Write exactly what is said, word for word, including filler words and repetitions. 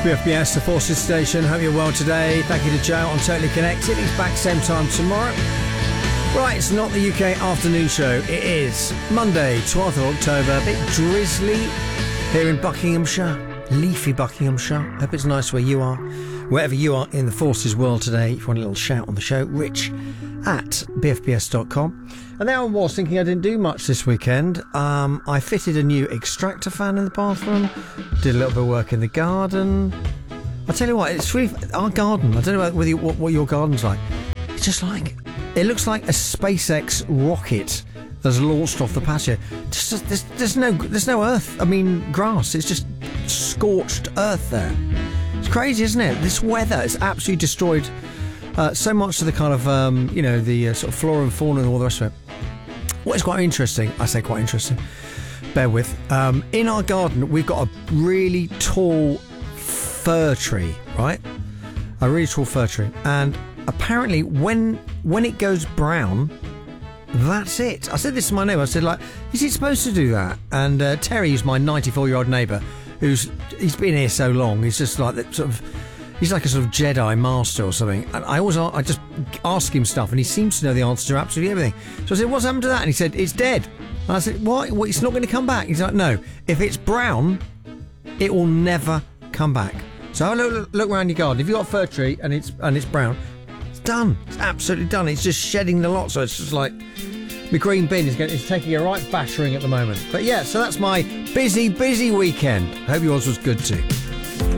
B F B S, the Forces Station. Hope you're well today. Thank you to Joe on Totally Connected. He's back same time tomorrow. Right, it's not the U K afternoon show. It is Monday, twelfth of October. A bit drizzly here in Buckinghamshire. Leafy Buckinghamshire. Hope it's nice where you are. Wherever you are in the Forces world today, if you want a little shout on the show, rich at b f b s dot com. And there I was thinking I didn't do much this weekend. Um, I fitted a new extractor fan in the bathroom, did a little bit of work in the garden. I'll tell you what, it's really, our garden, I don't know whether you, what, what your garden's like. It's just like, it looks like a SpaceX rocket that's launched off the patio. Just, there's, there's no there's no earth, I mean grass, it's just scorched earth there. It's crazy, isn't it? This weather has absolutely destroyed uh, so much of the kind of, um, you know, the uh, sort of flora and fauna and all the rest of it. What is quite interesting, I say quite interesting, bear with, um, in our garden we've got a really tall fir tree, right? A really tall fir tree. And apparently when when it goes brown, that's it. I said this to my neighbour, I said, like, is it supposed to do that? And uh, Terry, who's my ninety-four-year-old neighbour, who's he's been here so long, he's just like that sort of, he's like a sort of Jedi master or something. And I always, I just ask him stuff, and he seems to know the answer to absolutely everything. So I said, what's happened to that? And he said, it's dead. And I said, what? Well, it's not going to come back. He's like, no, if it's brown, it will never come back. So have a look, look around your garden. If you've got a fir tree and it's and it's brown, it's done. It's absolutely done. It's just shedding the lot. So it's just like the green bin is, going, is taking a right battering at the moment. But yeah, so that's my busy, busy weekend. Hope yours was good too.